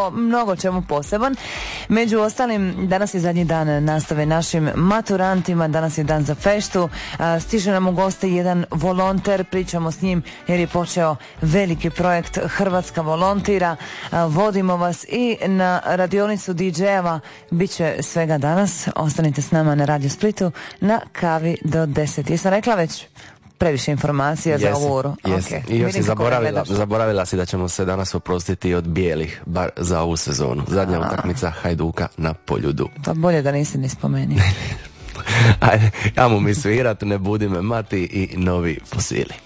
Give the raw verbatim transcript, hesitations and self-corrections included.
po mnogo čemu poseban. Među ostalim, danas je zadnji dan nastave našim maturantima, danas je dan za feštu, stiže nam u goste jedan volonter, pričamo s njim jer je počeo veliki projekt Hrvatska volontira, vodimo vas i na radionicu di džejeva, bit će svega danas, ostanite s nama na Radio Splitu na kavi do deset. Jesam rekla već? Previše informacija jesi, za ovu uru. Jesi. Okay. I još si zaboravila, zaboravila si da ćemo se danas oprostiti od bijelih, bar za ovu sezonu. Zadnja utakmica Hajduka na Poljudu. Pa bolje da nisi ni spomenuo. Ajde, ja mu mi svirat, ne budi me mati i novi fosili.